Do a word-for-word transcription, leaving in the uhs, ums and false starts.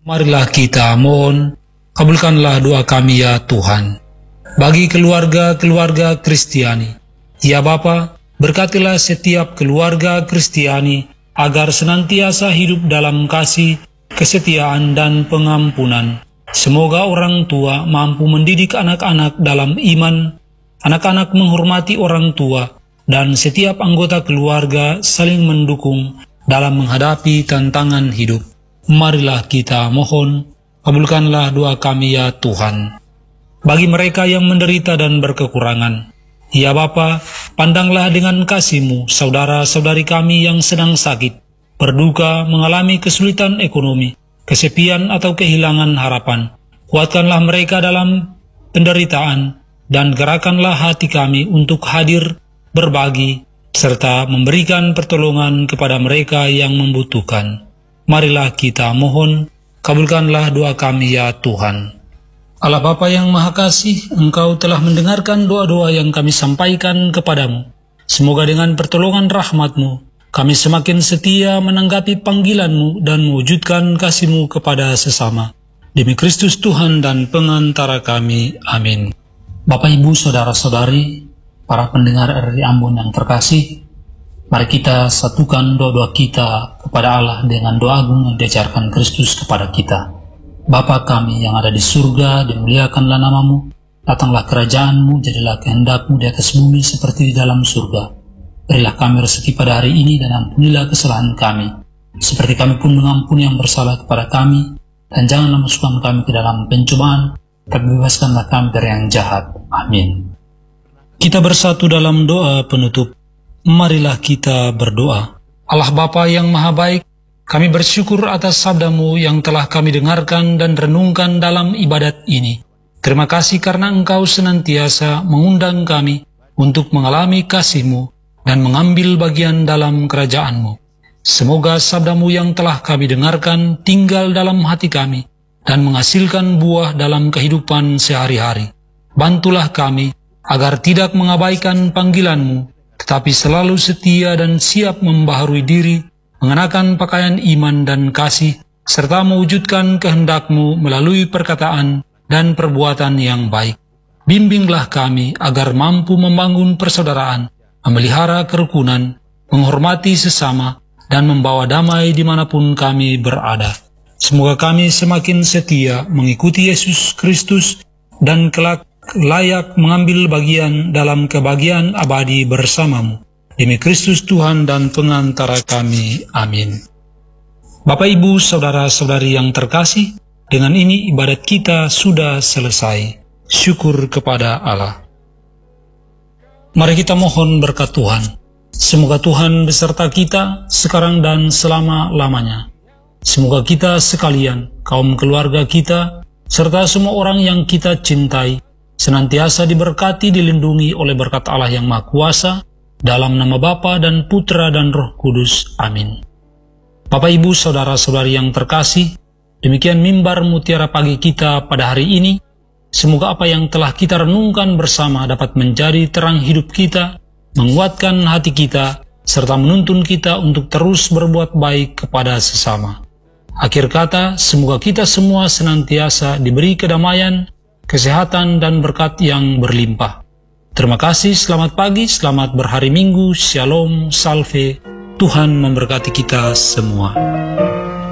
Marilah kita mohon, kabulkanlah doa kami ya Tuhan. Bagi keluarga-keluarga Kristiani, ya Bapa, berkatilah setiap keluarga Kristiani agar senantiasa hidup dalam kasih, kesetiaan, dan pengampunan. Semoga orang tua mampu mendidik anak-anak dalam iman, anak-anak menghormati orang tua, dan setiap anggota keluarga saling mendukung dalam menghadapi tantangan hidup. Marilah kita mohon, kabulkanlah doa kami ya Tuhan. Bagi mereka yang menderita dan berkekurangan, ya Bapa, pandanglah dengan kasih-Mu saudara-saudari kami yang sedang sakit, berduka, mengalami kesulitan ekonomi, kesepian atau kehilangan harapan. Kuatkanlah mereka dalam penderitaan, dan gerakanlah hati kami untuk hadir, berbagi, serta memberikan pertolongan kepada mereka yang membutuhkan. Marilah kita mohon, kabulkanlah doa kami ya Tuhan. Allah Bapa yang Maha Kasih, Engkau telah mendengarkan doa-doa yang kami sampaikan kepadamu. Semoga dengan pertolongan rahmat-Mu, kami semakin setia menanggapi panggilan-Mu dan mewujudkan kasih-Mu kepada sesama. Demi Kristus Tuhan dan pengantara kami. Amin. Bapak, Ibu, Saudara-saudari, para pendengar R R I Ambon yang terkasih, mari kita satukan doa-doa kita kepada Allah dengan doa agung yang diajarkan Kristus kepada kita. Bapa kami yang ada di surga, dimuliakanlah namamu, datanglah kerajaanmu, jadilah kehendak-Mu di atas bumi seperti di dalam surga. Berilah kami rezeki pada hari ini dan ampunilah kesalahan kami, seperti kami pun mengampuni yang bersalah kepada kami, dan janganlah masukkan kami ke dalam pencobaan, tapi bebaskanlah kami dari yang jahat. Amin. Kita bersatu dalam doa penutup. Marilah kita berdoa. Allah Bapa yang Maha Baik, kami bersyukur atas sabda-Mu yang telah kami dengarkan dan renungkan dalam ibadat ini. Terima kasih karena Engkau senantiasa mengundang kami untuk mengalami kasih-Mu dan mengambil bagian dalam kerajaan-Mu. Semoga sabda-Mu yang telah kami dengarkan tinggal dalam hati kami dan menghasilkan buah dalam kehidupan sehari-hari. Bantulah kami agar tidak mengabaikan panggilan-Mu, tetapi selalu setia dan siap membaharui diri, mengenakan pakaian iman dan kasih, serta mewujudkan kehendak-Mu melalui perkataan dan perbuatan yang baik. Bimbinglah kami agar mampu membangun persaudaraan, memelihara kerukunan, menghormati sesama, dan membawa damai dimanapun kami berada. Semoga kami semakin setia mengikuti Yesus Kristus dan kelak layak mengambil bagian dalam kebahagiaan abadi bersama-Mu. Demi Kristus Tuhan dan pengantara kami. Amin. Bapak, Ibu, Saudara-saudari yang terkasih, dengan ini ibadat kita sudah selesai. Syukur kepada Allah. Mari kita mohon berkat Tuhan. Semoga Tuhan beserta kita sekarang dan selama-lamanya. Semoga kita sekalian, kaum keluarga kita, serta semua orang yang kita cintai, senantiasa diberkati, dilindungi oleh berkat Allah yang Maha Kuasa, dalam nama Bapa dan Putra dan Roh Kudus. Amin. Bapak, Ibu, Saudara-saudari yang terkasih, demikian mimbar mutiara pagi kita pada hari ini. Semoga apa yang telah kita renungkan bersama dapat menjadi terang hidup kita, menguatkan hati kita, serta menuntun kita untuk terus berbuat baik kepada sesama. Akhir kata, semoga kita semua senantiasa diberi kedamaian, kesehatan, dan berkat yang berlimpah. Terima kasih, selamat pagi, selamat berhari Minggu, Shalom, Salve, Tuhan memberkati kita semua.